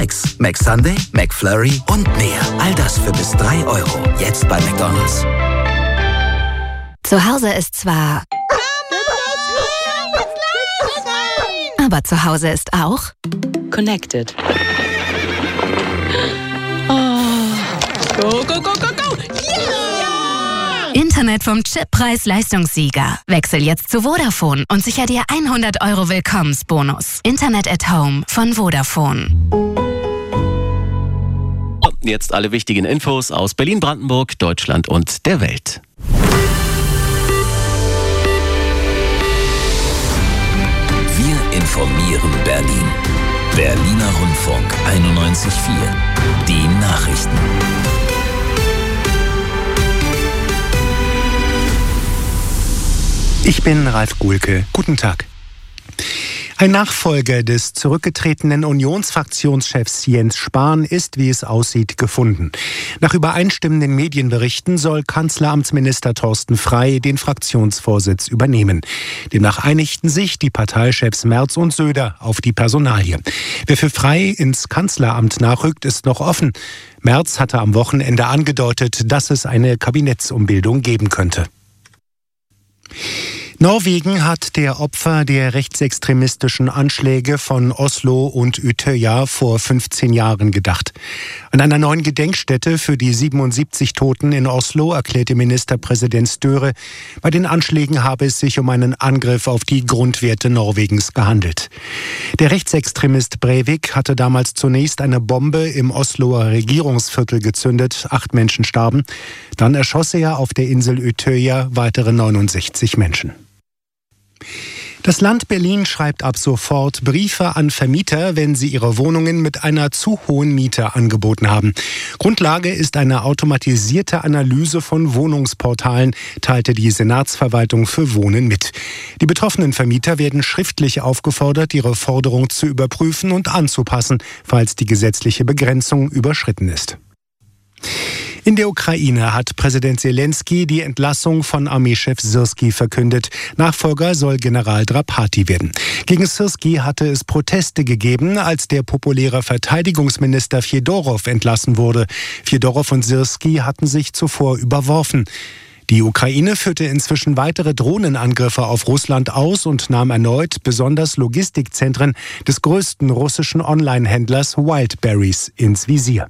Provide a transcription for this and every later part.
McSunday, McFlurry und mehr. All das für bis 3 Euro. Jetzt bei McDonald's. Zu Hause ist zwar... Aber zu Hause ist auch... Connected. Oh. Go, go, go, go, go! Yeah! Internet vom Chip Preis-Leistungssieger. Wechsel jetzt zu Vodafone und sicher dir 100 Euro Willkommensbonus. Internet at Home von Vodafone. Jetzt alle wichtigen Infos aus Berlin, Brandenburg, Deutschland und der Welt. Wir informieren Berlin. Berliner Rundfunk 91.4. Die Nachrichten. Ich bin Ralf Guhlke. Guten Tag. Ein Nachfolger des zurückgetretenen Unionsfraktionschefs Jens Spahn ist, wie es aussieht, gefunden. Nach übereinstimmenden Medienberichten soll Kanzleramtsminister Thorsten Frey den Fraktionsvorsitz übernehmen. Demnach einigten sich die Parteichefs Merz und Söder auf die Personalie. Wer für Frey ins Kanzleramt nachrückt, ist noch offen. Merz hatte am Wochenende angedeutet, dass es eine Kabinettsumbildung geben könnte. Norwegen hat der Opfer der rechtsextremistischen Anschläge von Oslo und Utøya vor 15 Jahren gedacht. An einer neuen Gedenkstätte für die 77 Toten in Oslo erklärte Ministerpräsident Støre, bei den Anschlägen habe es sich um einen Angriff auf die Grundwerte Norwegens gehandelt. Der Rechtsextremist Breivik hatte damals zunächst eine Bombe im Osloer Regierungsviertel gezündet. 8 Menschen starben. Dann erschoss er auf der Insel Utøya weitere 69 Menschen. Das Land Berlin schreibt ab sofort Briefe an Vermieter, wenn sie ihre Wohnungen mit einer zu hohen Miete angeboten haben. Grundlage ist eine automatisierte Analyse von Wohnungsportalen, teilte die Senatsverwaltung für Wohnen mit. Die betroffenen Vermieter werden schriftlich aufgefordert, ihre Forderung zu überprüfen und anzupassen, falls die gesetzliche Begrenzung überschritten ist. In der Ukraine hat Präsident Zelensky die Entlassung von Armeechef Syrskij verkündet. Nachfolger soll General Drapati werden. Gegen Syrskij hatte es Proteste gegeben, als der populäre Verteidigungsminister Fjodorow entlassen wurde. Fjodorow und Syrskij hatten sich zuvor überworfen. Die Ukraine führte inzwischen weitere Drohnenangriffe auf Russland aus und nahm erneut besonders Logistikzentren des größten russischen Online-Händlers Wildberries ins Visier.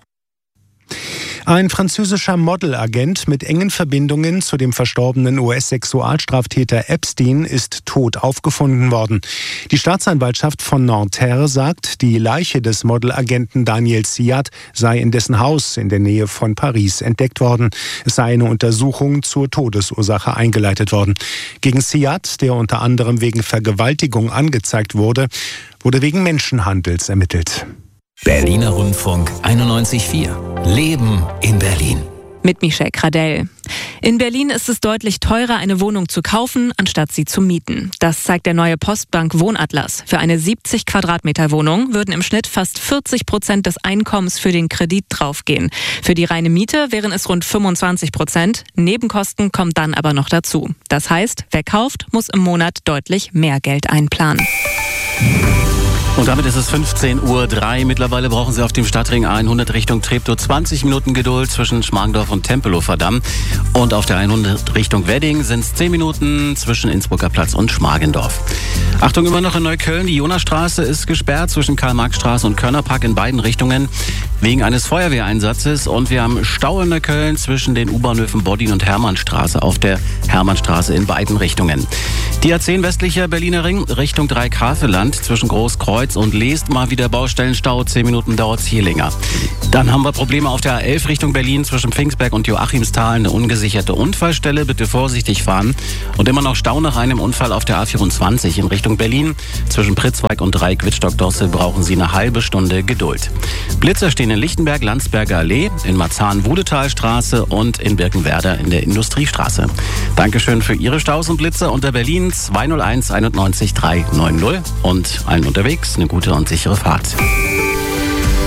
Ein französischer Modelagent mit engen Verbindungen zu dem verstorbenen US-Sexualstraftäter Epstein ist tot aufgefunden worden. Die Staatsanwaltschaft von Nanterre sagt, die Leiche des Modelagenten Daniel Siad sei in dessen Haus in der Nähe von Paris entdeckt worden. Es sei eine Untersuchung zur Todesursache eingeleitet worden. Gegen Siad, der unter anderem wegen Vergewaltigung angezeigt wurde, wurde wegen Menschenhandels ermittelt. Berliner Rundfunk 91.4. Leben in Berlin. Mit Michelle Kradell. In Berlin ist es deutlich teurer, eine Wohnung zu kaufen, anstatt sie zu mieten. Das zeigt der neue Postbank Wohnatlas. Für eine 70 Quadratmeter Wohnung würden im Schnitt fast 40% des Einkommens für den Kredit draufgehen. Für die reine Miete wären es rund 25%. Nebenkosten kommen dann aber noch dazu. Das heißt, wer kauft, muss im Monat deutlich mehr Geld einplanen. Und damit ist es 15:03 Uhr. Mittlerweile brauchen Sie auf dem Stadtring A100 Richtung Treptow 20 Minuten Geduld zwischen Schmargendorf und Tempelhofer Damm. Und auf der A100 Richtung Wedding sind es 10 Minuten zwischen Innsbrucker Platz und Schmargendorf. Achtung, immer noch in Neukölln. Die Jonasstraße ist gesperrt zwischen Karl-Marx-Straße und Körnerpark in beiden Richtungen wegen eines Feuerwehreinsatzes. Und wir haben Stau in Neukölln zwischen den U-Bahnhöfen Bodin und Hermannstraße auf der Hermannstraße in beiden Richtungen. Die A10 westlicher Berliner Ring Richtung Dreieck-Havelland zwischen Großkreuz und Leest mal wieder Baustellenstau. 10 Minuten dauert es hier länger. Dann haben wir Probleme auf der A11 Richtung Berlin zwischen Pfingstberg und Joachimsthal. Eine ungesicherte Unfallstelle. Bitte vorsichtig fahren. Und immer noch Stau nach einem Unfall auf der A24 in Richtung Berlin. Zwischen Pritzweig und Dreieck-Wittstock-Dosse brauchen Sie eine halbe Stunde Geduld. Blitzer stehen in Lichtenberg, Landsberger Allee, in Marzahn-Wudetalstraße und in Birkenwerder in der Industriestraße. Dankeschön für Ihre Staus und Blitzer unter Berlin 201 91 390 und allen unterwegs eine gute und sichere Fahrt.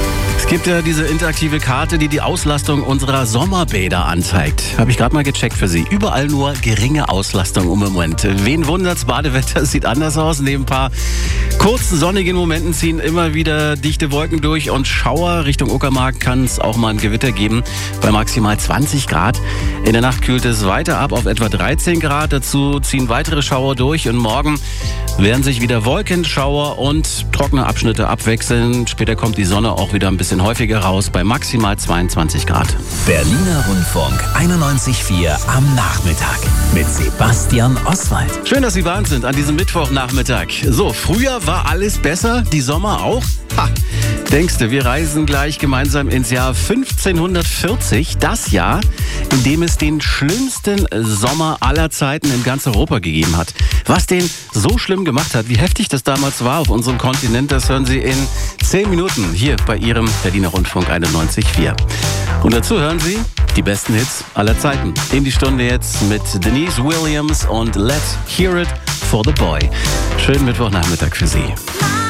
Es gibt ja diese interaktive Karte, die die Auslastung unserer Sommerbäder anzeigt. Habe ich gerade mal gecheckt für Sie. Überall nur geringe Auslastung im Moment. Wen wundert's? Badewetter sieht anders aus. Neben ein paar kurzen sonnigen Momenten ziehen immer wieder dichte Wolken durch und Schauer. Richtung Uckermark kann es auch mal ein Gewitter geben bei maximal 20 Grad. In der Nacht kühlt es weiter ab auf etwa 13 Grad. Dazu ziehen weitere Schauer durch und morgen werden sich wieder Wolkenschauer und trockene Abschnitte abwechseln. Später kommt die Sonne auch wieder ein bisschen häufiger raus bei maximal 22 Grad. Berliner Rundfunk 91.4 am Nachmittag mit Sebastian Oswald. Schön, dass Sie bei uns sind an diesem Mittwochnachmittag. So, früher war alles besser, die Sommer auch? Ha, denkst du, wir reisen gleich gemeinsam ins Jahr 1540, das Jahr, in dem es den schlimmsten Sommer aller Zeiten in ganz Europa gegeben hat. Was den so schlimm gemacht hat, wie heftig das damals war auf unserem Kontinent, das hören Sie in 10 Minuten hier bei Ihrem Berliner Rundfunk 91.4. Und dazu hören Sie die besten Hits aller Zeiten. In die Stunde jetzt mit Denise Williams und Let's Hear It for the Boy. Schönen Mittwochnachmittag für Sie.